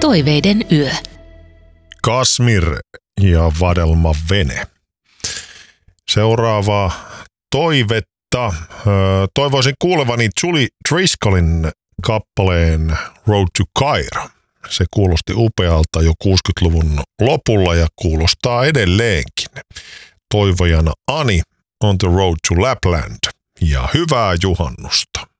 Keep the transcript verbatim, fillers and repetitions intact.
Toiveiden yö. Kasmir ja Vadelma Vene. Seuraavaa toivetta. Toivoisin kuulevani Julie Driscollin kappaleen Road to Cairo. Se kuulosti upealta jo kuusikymmentäluvun lopulla ja kuulostaa edelleenkin. Toivojana Ani on The Road to Lapland ja hyvää juhannusta.